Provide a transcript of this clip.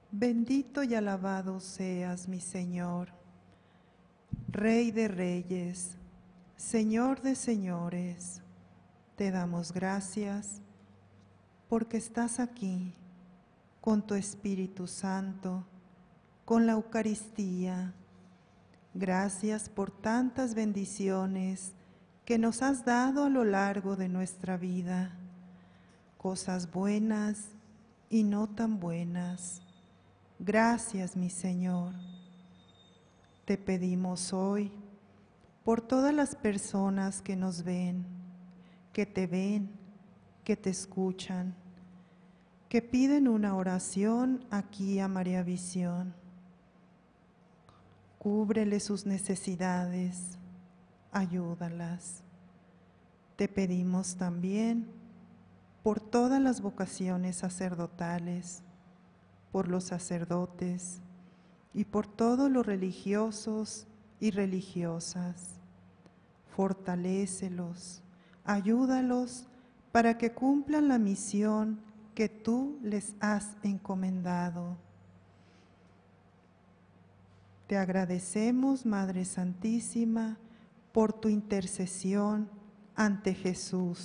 Bendito y alabado seas, mi Señor, Rey de reyes, Señor de señores. Te damos gracias porque estás aquí con tu Espíritu Santo, con la Eucaristía. Gracias por tantas bendiciones que nos has dado a lo largo de nuestra vida, cosas buenas y no tan buenas. Gracias, mi Señor. Te pedimos hoy por todas las personas que nos ven, que te escuchan, que piden una oración aquí a María Visión. Cúbrele sus necesidades, ayúdalas. Te pedimos también por todas las vocaciones sacerdotales, por los sacerdotes y por todos los religiosos y religiosas. Fortalécelos, ayúdalos para que cumplan la misión que tú les has encomendado. Te agradecemos, Madre Santísima, por tu intercesión ante Jesús,